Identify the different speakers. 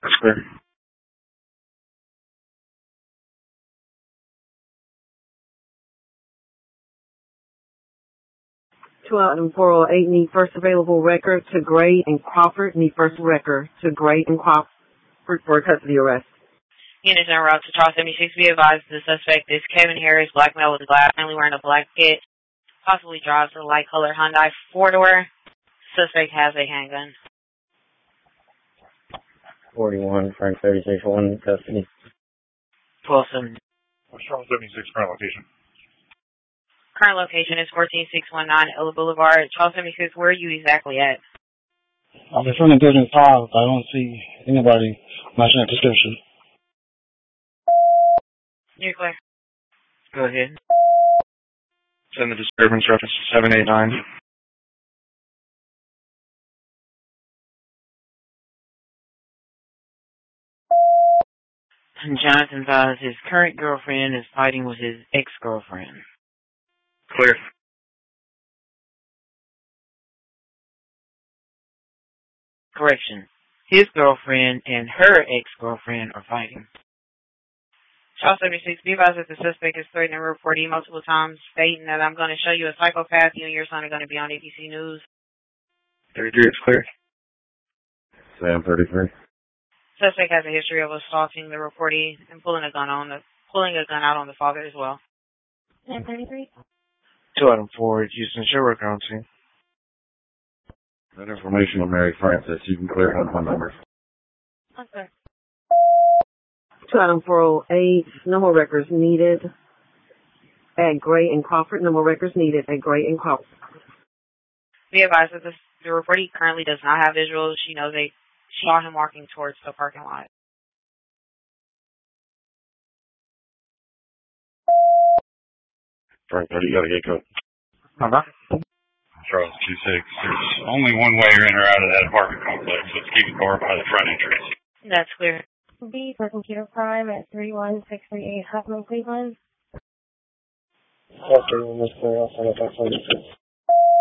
Speaker 1: That's clear.
Speaker 2: 408, need first available record to Gray and Crawford. Need first record to Gray and Crawford for custody arrest.
Speaker 3: Units en route to Charles 76. Be advised the suspect is Kevin Harris, black male with glass, only wearing a black kit. Possibly drives a light colored Hyundai 4-door. Suspect has a handgun.
Speaker 1: 41, Frank 36, 1 custody.
Speaker 3: 12-7.
Speaker 4: What's Charles 76 current location?
Speaker 3: Current location is 14619 Ella Boulevard. Charles 76, where are you exactly at?
Speaker 5: I'm in front of building 5. I don't see anybody matching that description.
Speaker 3: You're clear. Go ahead.
Speaker 4: Send the disturbance reference to 789.
Speaker 3: Jonathan says his current girlfriend is fighting with his ex-girlfriend.
Speaker 4: Clear.
Speaker 3: Correction. His girlfriend and her ex-girlfriend are fighting. Charles 76, be advised that the suspect is threatening to report you multiple times, stating that I'm going to show you a psychopath. You and your son are going to be on ABC News.
Speaker 4: 33 is clear.
Speaker 1: Sam 33.
Speaker 3: Suspect has a history of assaulting the reportee and pulling a gun out on the father as well.
Speaker 6: Sam 33.
Speaker 4: 2 item 4, Houston, show worker on scene.
Speaker 1: That information on Mary Francis, you can clear on my numbers.
Speaker 3: Okay.
Speaker 2: 408, no more records needed at Gray and Crawford. No more records needed at Gray and Crawford.
Speaker 3: Be advised that the reportee currently does not have visuals. She knows they saw him walking towards the parking lot.
Speaker 1: Frank 30, you got a gate code.
Speaker 7: Charles 26. There's only one way in or out of that apartment complex. Let's keep the car by the front entrance.
Speaker 3: That's clear.
Speaker 6: B for computer crime at 31638 Huffman, Cleveland.
Speaker 5: After this, I'll send it back to